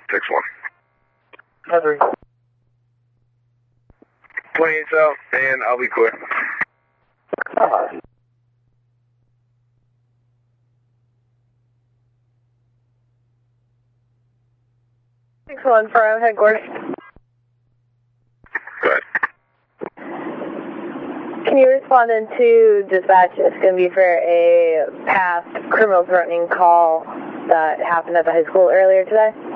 6-1. Heather. 28 South, and I'll be clear. Six one from headquarters. Go ahead. Can you respond into dispatch? It's going to be for a past criminal threatening call that happened at the high school earlier today.